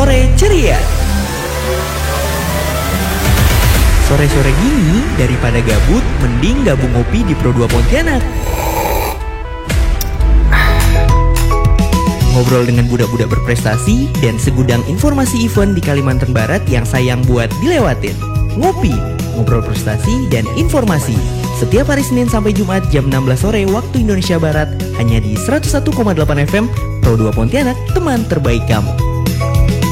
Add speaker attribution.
Speaker 1: Sore Ceria. Sore-sore gini, daripada gabut, mending gabung ngopi di Pro 2 Pontianak. Ngobrol dengan budak-budak berprestasi dan segudang informasi event di Kalimantan Barat yang sayang buat dilewatin. Ngopi, ngobrol prestasi dan informasi. Setiap hari Senin sampai Jumat jam 16 sore waktu Indonesia Barat, hanya di 101,8 FM Pro 2 Pontianak, teman terbaik kamu.